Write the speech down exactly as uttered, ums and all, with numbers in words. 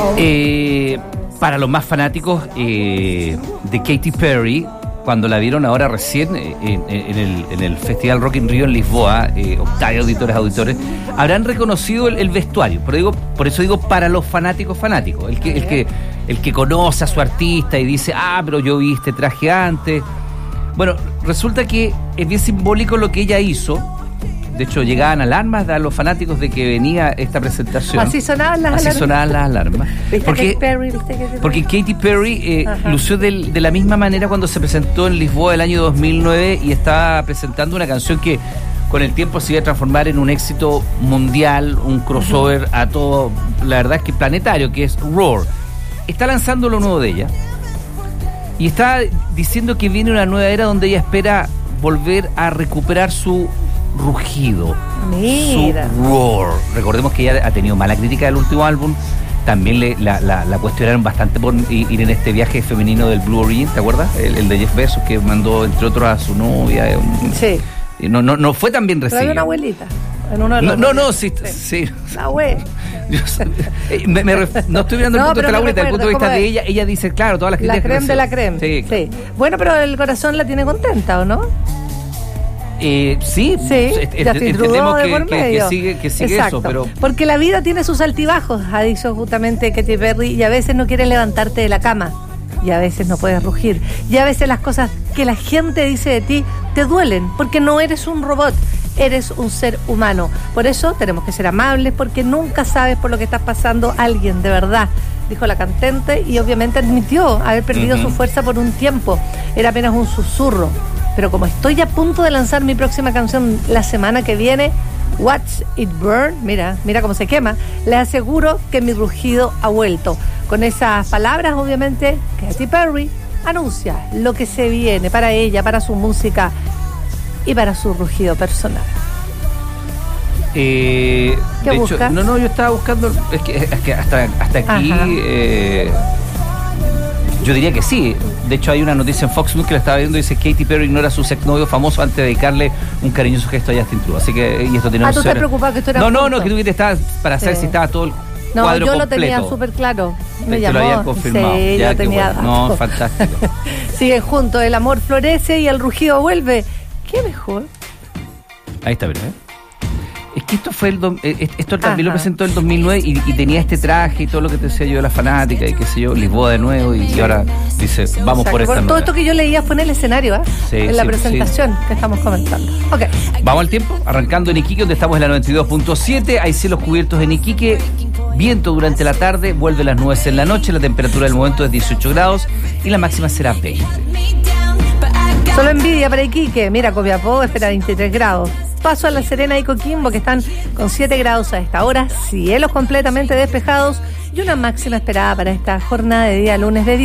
Eh, para los más fanáticos eh, de Katy Perry, cuando la vieron ahora recién eh, en, en, el, en el Festival Rock in Rio en Lisboa, eh, octavio auditores, auditores, habrán reconocido el, el vestuario. Pero digo, por eso digo para los fanáticos fanáticos. El que, el que, el que conoce a su artista y dice, ah, pero yo vi este traje antes. Bueno, resulta que es bien simbólico lo que ella hizo. De hecho, llegaban alarmas a los fanáticos de que venía esta presentación. Así sonaban las Así alarmas. sonaban las alarmas. ¿Viste porque, Katy Perry? ¿Viste Katy Perry? Porque Katy Perry eh, lució del, de la misma manera cuando se presentó en Lisboa el año dos mil nueve y estaba presentando una canción que con el tiempo se iba a transformar en un éxito mundial, un crossover uh-huh. a todo, la verdad es que planetario, que es Roar. Está lanzando lo nuevo de ella y está diciendo que viene una nueva era donde ella espera volver a recuperar su rugido, Mira. su roar. Recordemos que ella ha tenido mala crítica del último álbum. También le, la, la, la cuestionaron bastante por ir en este viaje femenino del Blue Origin, ¿te acuerdas? El, el de Jeff Bezos, que mandó entre otros a su novia. Sí. No, no, no fue tan bien recibido. Pero hay una abuelita. En uno de no, los no, no, sí, sí. sí. La abuela. me, me ref, no estoy mirando el no, punto de vista de la abuelita, el punto de vista de es. ella. Ella dice, claro, todas las críticas. La creme de la creme. Sí, claro. sí. Bueno, pero el corazón la tiene contenta, ¿o no? Eh, sí, sí entendemos que, que, que sigue, que sigue eso, pero... Porque la vida tiene sus altibajos, ha dicho justamente Katy Perry, y a veces no quieres levantarte de la cama, y a veces no puedes rugir, y a veces las cosas que la gente dice de ti te duelen, porque no eres un robot, eres un ser humano. Por eso tenemos que ser amables, porque nunca sabes por lo que estás pasando alguien, de verdad, dijo la cantante, y obviamente admitió haber perdido uh-huh. su fuerza por un tiempo. Era apenas un susurro. Pero como estoy a punto de lanzar mi próxima canción la semana que viene, Watch It Burn, mira, mira cómo se quema, le aseguro que mi rugido ha vuelto. Con esas palabras, obviamente, Katy Perry anuncia lo que se viene para ella, para su música y para su rugido personal. Eh, ¿Qué de buscas? Hecho, no, no, yo estaba buscando, es que, es que hasta, hasta aquí... Eh, yo diría que sí. De hecho, hay una noticia en Fox News que la estaba viendo y dice Katy Perry ignora a su exnovio famoso antes de dedicarle un cariñoso gesto a Justin Trudeau. Así que, y esto tiene Ah, ¿tú estás preocupado que esto era No, no, junto? no, que tú que te estabas para saber sí. si estaba todo el no, cuadro yo completo. lo tenía súper claro. Me te, llamó. te lo habían confirmado. Sí, ya, yo tenía bueno. No, fantástico. Siguen juntos, el amor florece y el rugido vuelve. ¿Qué mejor? Ahí está, ¿verdad? Es que esto fue el do, esto también Ajá. lo presentó en el dos mil nueve y, y tenía este traje y todo lo que te decía yo de la fanática y qué sé yo, Lisboa de nuevo y, y ahora dice, vamos por esta Todo nueva. esto que yo leía fue en el escenario, ¿eh? Sí, en la sí, presentación sí. que estamos comentando. Okay. Vamos al tiempo, arrancando en Iquique, donde estamos en la noventa y dos punto siete, hay cielos cubiertos en Iquique, viento durante la tarde, vuelve las nubes en la noche, la temperatura del momento es dieciocho grados y la máxima será veinte. Solo envidia para Iquique, mira, Copiapó espera veintitrés grados. Paso a La Serena y Coquimbo, que están con siete grados a esta hora, cielos completamente despejados y una máxima esperada para esta jornada de día lunes de